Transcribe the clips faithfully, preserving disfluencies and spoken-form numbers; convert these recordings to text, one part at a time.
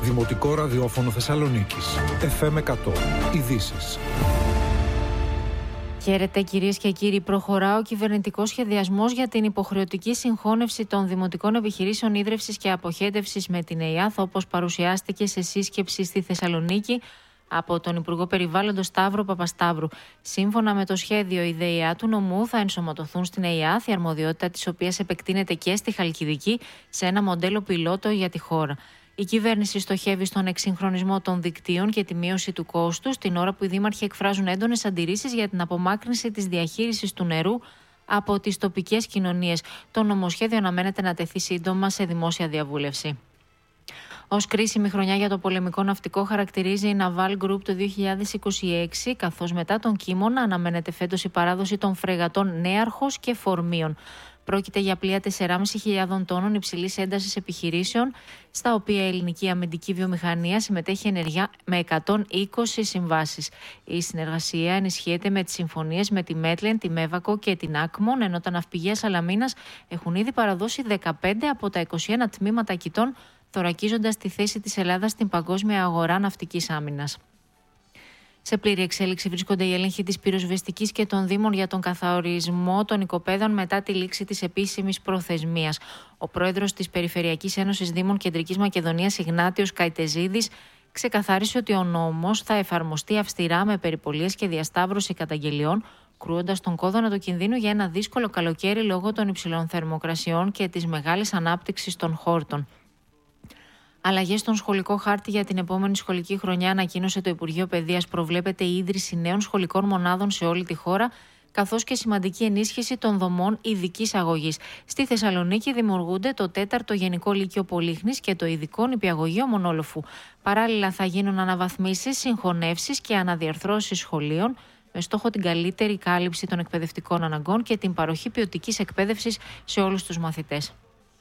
Δημοτικό Ραδιόφωνο Θεσσαλονίκης. εφ εμ εκατό. Ειδήσεις. Χαίρετε κυρίες και κύριοι. Προχωρά ο κυβερνητικός σχεδιασμός για την υποχρεωτική συγχώνευση των δημοτικών επιχειρήσεων ίδρευσης και αποχέτευσης με την ΕΙΑΘ, όπως παρουσιάστηκε σε σύσκεψη στη Θεσσαλονίκη από τον Υπουργό Περιβάλλοντος Σταύρο Παπασταύρου. Σύμφωνα με το σχέδιο, η ΔΕΙΑ του νομού θα ενσωματωθούν στην ΕΙΑΘ, η αρμοδιότητα της οποίας επεκτείνεται και στη Χαλκιδική, σε ένα μοντέλο πιλότο για τη χώρα. Η κυβέρνηση στοχεύει στον εξυγχρονισμό των δικτύων και τη μείωση του κόστους, την ώρα που οι δήμαρχοι εκφράζουν έντονες αντιρρήσεις για την απομάκρυνση της διαχείρισης του νερού από τις τοπικές κοινωνίες. Το νομοσχέδιο αναμένεται να τεθεί σύντομα σε δημόσια διαβούλευση. Ως κρίσιμη χρονιά για το πολεμικό ναυτικό χαρακτηρίζει η Naval Group το δύο χιλιάδες είκοσι έξι, καθώς μετά τον Κίμωνα αναμένεται φέτος η παράδοση των φρεγατών Νέαρχος και Φορμίων. Πρόκειται για πλοία τεσσεράμισι χιλιάδων τόνων υψηλής έντασης επιχειρήσεων, στα οποία η ελληνική αμυντική βιομηχανία συμμετέχει ενεργά με εκατόν είκοσι συμβάσεις. Η συνεργασία ενισχύεται με τις συμφωνίες με τη Μέτλεν, τη Μέβακο και την Άκμον, ενώ τα ναυπηγεία Σαλαμίνας έχουν ήδη παραδώσει δεκαπέντε από τα είκοσι ένα τμήματα κοιτών, θωρακίζοντας τη θέση της Ελλάδας στην παγκόσμια αγορά ναυτικής άμυνας. Σε πλήρη εξέλιξη βρίσκονται οι έλεγχοι της πυροσβεστικής και των Δήμων για τον καθαρισμό των οικοπαίδων μετά τη λήξη της επίσημης προθεσμίας. Ο πρόεδρος της Περιφερειακής Ένωσης Δήμων Κεντρικής Μακεδονίας, Ιγνάτιος Καϊτεζίδης, ξεκαθάρισε ότι ο νόμος θα εφαρμοστεί αυστηρά με περιπολίες και διασταύρωση καταγγελιών, κρούοντας τον κόδωνα του κινδύνου για ένα δύσκολο καλοκαίρι λόγω των υψηλών θερμοκρασιών και της μεγάλης ανάπτυξης των χόρτων. Αλλαγές στον σχολικό χάρτη για την επόμενη σχολική χρονιά, ανακοίνωσε το Υπουργείο Παιδείας. Προβλέπεται η ίδρυση νέων σχολικών μονάδων σε όλη τη χώρα, καθώς και σημαντική ενίσχυση των δομών ειδικής αγωγής. Στη Θεσσαλονίκη δημιουργούνται το τέταρτο Γενικό Λύκειο Πολύχνης και το ειδικό νηπιαγωγείο Μονόλοφου. Παράλληλα, θα γίνουν αναβαθμίσεις, συγχωνεύσεις και αναδιαρθρώσεις σχολείων, με στόχο την καλύτερη κάλυψη των εκπαιδευτικών αναγκών και την παροχή ποιοτικής εκπαίδευσης σε όλους τους μαθητές.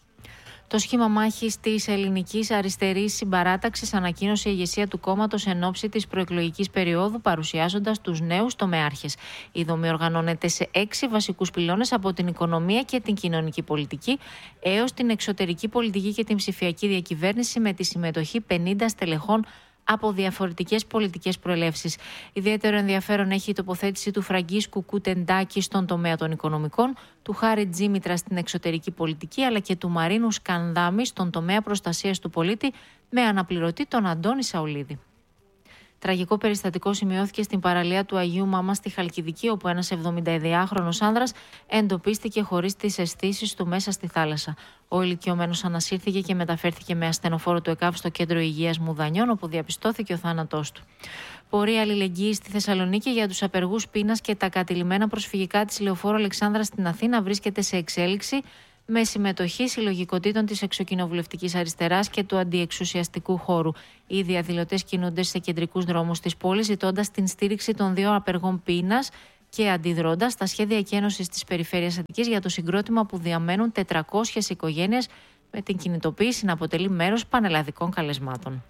Το σχήμα μάχης της ελληνικής αριστερής συμπαράταξης ανακοίνωσε η ηγεσία του κόμματος εν ώψη της προεκλογικής περίοδου, παρουσιάζοντας τους νέους τομεάρχες. Η δομή οργανώνεται σε έξι βασικούς πυλώνες, από την οικονομία και την κοινωνική πολιτική έως την εξωτερική πολιτική και την ψηφιακή διακυβέρνηση, με τη συμμετοχή πενήντα στελεχών από διαφορετικές πολιτικές προελεύσεις. Ιδιαίτερο ενδιαφέρον έχει η τοποθέτηση του Φραγκίσκου Κουτεντάκη στον τομέα των οικονομικών, του Χάρη Τζίμητρα στην εξωτερική πολιτική, αλλά και του Μαρίνου Σκανδάμη στον τομέα προστασίας του πολίτη, με αναπληρωτή τον Αντώνη Σαουλίδη. Τραγικό περιστατικό σημειώθηκε στην παραλία του Αγίου Μάμα στη Χαλκιδική, όπου ένας εβδομηνταεννιάχρονος άνδρας εντοπίστηκε χωρίς τις αισθήσεις του μέσα στη θάλασσα. Ο ηλικιωμένος ανασύρθηκε και μεταφέρθηκε με ασθενοφόρο του ΕΚΑΒ στο κέντρο υγείας Μουδανιών, όπου διαπιστώθηκε ο θάνατός του. Πορεία αλληλεγγύης στη Θεσσαλονίκη για τους απεργούς πείνας και τα κατηλημένα προσφυγικά της Λεωφόρου Αλεξάνδρας στην Αθήνα βρίσκεται σε εξέλιξη, με συμμετοχή συλλογικοτήτων της εξοκοινοβουλευτικής αριστεράς και του αντιεξουσιαστικού χώρου. Οι διαδηλωτές κινούνται σε κεντρικούς δρόμους της πόλης, ζητώντας την στήριξη των δύο απεργών πείνας και αντιδρώντας στα σχέδια εκένωσης της Περιφέρειας Αττικής για το συγκρότημα που διαμένουν τετρακόσιες οικογένειες, με την κινητοποίηση να αποτελεί μέρος πανελλαδικών καλεσμάτων.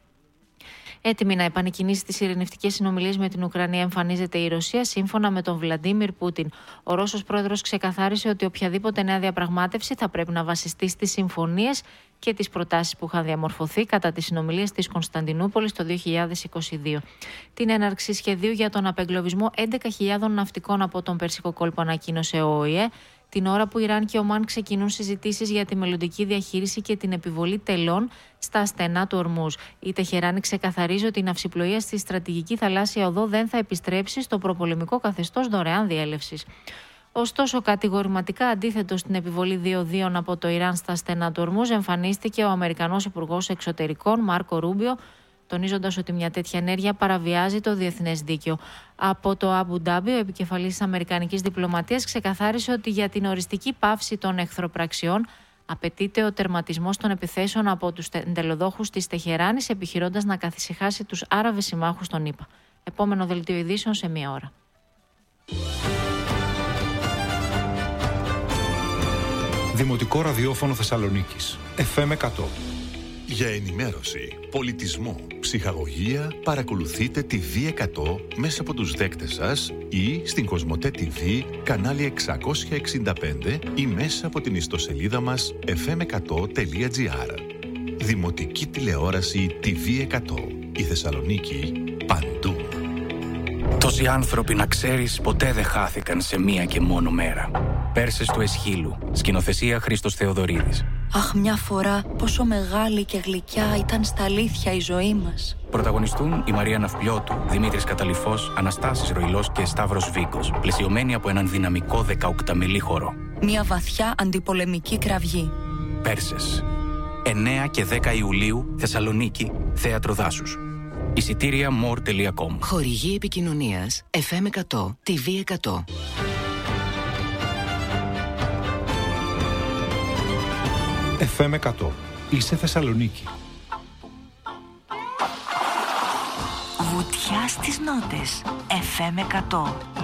Έτοιμη να επανεκκινήσει τις ειρηνευτικές συνομιλίες με την Ουκρανία εμφανίζεται η Ρωσία, σύμφωνα με τον Βλαντίμιρ Πούτιν. Ο Ρώσος πρόεδρος ξεκαθάρισε ότι οποιαδήποτε νέα διαπραγμάτευση θα πρέπει να βασιστεί στις συμφωνίες και τις προτάσεις που είχαν διαμορφωθεί κατά τις συνομιλίες της Κωνσταντινούπολης το δύο χιλιάδες είκοσι δύο. Την έναρξη σχεδίου για τον απεγκλωβισμό έντεκα χιλιάδων ναυτικών από τον Περσικό κόλπο ανακοίνωσε ο ΟΗΕ, την ώρα που Ιράν και Ομάν ξεκινούν συζητήσεις για τη μελλοντική διαχείριση και την επιβολή τελών στα στενά του Ορμούζ. Η Τεχεράνη ξεκαθαρίζει ότι η ναυσιπλοεία στη στρατηγική θαλάσσια οδό δεν θα επιστρέψει στο προπολεμικό καθεστώς δωρεάν διέλευσης. Ωστόσο, κατηγορηματικά αντίθετο στην επιβολή διοδίων από το Ιράν στα στενά του Ορμούζ, εμφανίστηκε ο Αμερικανός Υπουργός Εξωτερικών Μάρκο Ρούμπιο, τονίζοντας ότι μια τέτοια ενέργεια παραβιάζει το διεθνές δίκαιο. Από το Αμπου Ντάμπι, ο επικεφαλής της αμερικανικής διπλωματίας ξεκαθάρισε ότι για την οριστική πάυση των εχθροπραξιών απαιτείται ο τερματισμός των επιθέσεων από τους εντελοδόχους της Τεχεράνης, επιχειρώντας να καθησυχάσει τους Άραβες συμμάχους των ΗΠΑ. Επόμενο δελτίο ειδήσεων σε μία ώρα. Δημοτικό Ραδιόφωνο Θεσσαλονίκης. εφ εμ εκατό. Για ενημέρωση, πολιτισμό, ψυχαγωγία, παρακολουθείτε τη βι εκατό μέσα από τους δέκτες σας ή στην Κοσμοτέ τι βι, κανάλι εξακόσια εξήντα πέντε ή μέσα από την ιστοσελίδα μας εφ εμ εκατό τελεία τζι άρ. Δημοτική τηλεόραση τι βι εκατό. Η Θεσσαλονίκη παντού. Τόσοι άνθρωποι, να ξέρεις, ποτέ δεν χάθηκαν σε μία και μόνο μέρα. Πέρσες του Εσχύλου. Σκηνοθεσία Χρήστος Θεοδωρίδης. Αχ, μια φορά πόσο μεγάλη και γλυκιά ήταν στα αλήθεια η ζωή μας. Πρωταγωνιστούν η Μαρία Ναυπλιώτου, Δημήτρης Καταλυφός, Αναστάσης Ροϊλός και Σταύρος Βίκος, πλαισιωμένοι από έναν δυναμικό δεκαοκταμελή χορό. Μια βαθιά αντιπολεμική κραυγή. Πέρσες. εννέα και δέκα Ιουλίου, Θεσσαλονίκη, Θέατρο Δάσους. Εισιτήρια more τελεία com. Χορηγή επικοινωνίας εφ εμ εκατό, τι βι εκατό. εφ εμ εκατό. Είσαι Θεσσαλονίκη. Βουτιά στις νότες. εφ εμ εκατό.